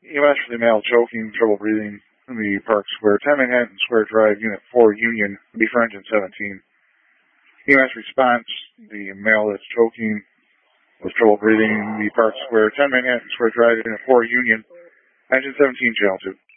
EMS for the male choking, trouble breathing in the Park Square, 10 Manhattan Square Drive, Unit 4, Union, B for engine 17. EMS response, the male that's choking with trouble breathing in the Park Square, 10 Manhattan Square Drive, Unit 4, Union, engine 17, channel 2.